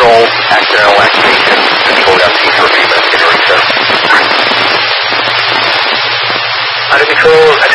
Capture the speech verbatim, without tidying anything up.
control, accidental activation, control down T for a few minutes, get a reset. Under control,